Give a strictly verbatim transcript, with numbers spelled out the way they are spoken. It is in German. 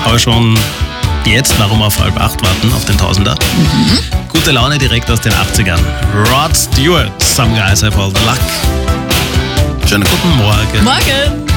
Aber schon jetzt, warum auf halb acht warten, auf den Tausender? Mhm. Gute Laune direkt aus den achtzigern. Rod Stewart, Some Guys Have All the Luck. Schönen guten Morgen. Morgen.